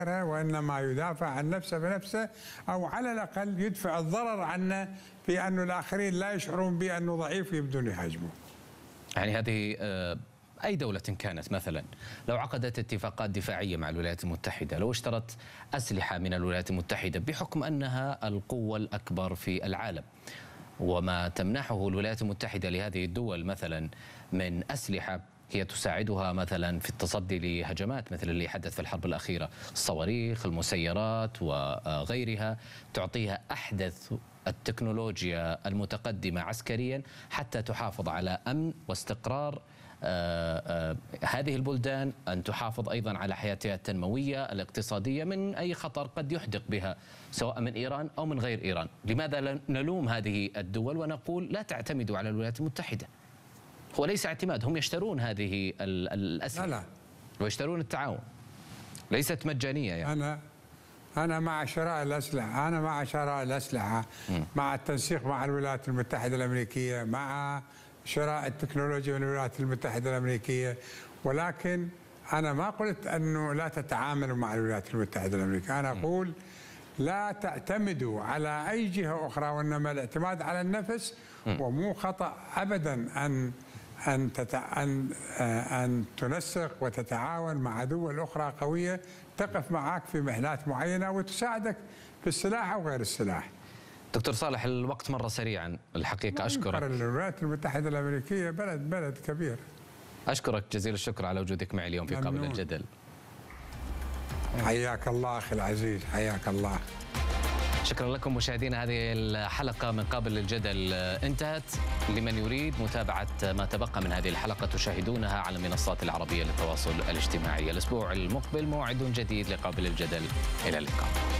وإنما يدافع عن نفسه بنفسه، أو على الأقل يدفع الضرر عنه في أن الآخرين لا يشعرون بأنه ضعيف ويبدون يهاجمون. يعني هذه أي دولة كانت مثلا لو عقدت اتفاقات دفاعية مع الولايات المتحدة، لو اشترت أسلحة من الولايات المتحدة بحكم أنها القوة الأكبر في العالم، وما تمنحه الولايات المتحدة لهذه الدول مثلا من أسلحة هي تساعدها مثلا في التصدي لهجمات مثل اللي حدث في الحرب الأخيرة، الصواريخ، المسيرات وغيرها، تعطيها أحدث التكنولوجيا المتقدمة عسكريا حتى تحافظ على أمن واستقرار هذه البلدان، أن تحافظ أيضا على حياتها التنموية الاقتصادية من أي خطر قد يحدق بها سواء من إيران أو من غير إيران. لماذا نلوم هذه الدول ونقول لا تعتمدوا على الولايات المتحدة؟ هو ليس اعتماد، هم يشترون هذه الأسلحة لا ويشترون التعاون، ليست مجانية يعني. أنا مع شراء الأسلحة، أنا مع شراء الأسلحة، مع التنسيق مع الولايات المتحدة الأمريكية، مع شراء التكنولوجيا من الولايات المتحدة الأمريكية، ولكن أنا ما قلت أنه لا تتعاملوا مع الولايات المتحدة الأمريكية، أنا أقول لا تعتمدوا على أي جهة أخرى، وإنما الاعتماد على النفس. ومو خطأ أبدا أن تنسق وتتعاون مع دول أخرى قوية تقف معك في محنات معينة وتساعدك في السلاح أو غير السلاح. دكتور صالح، الوقت مر سريعا الحقيقة. أشكرك. الولايات المتحدة الأمريكية بلد كبير. أشكرك جزيل الشكر على وجودك معي اليوم في قابل الجدل. حياك الله أخي العزيز، حياك الله. شكرا لكم مشاهدينا، هذه الحلقة من قابل الجدل انتهت. لمن يريد متابعة ما تبقى من هذه الحلقة تشاهدونها على المنصات العربية للتواصل الاجتماعي. الأسبوع المقبل موعد جديد لقابل الجدل، إلى اللقاء.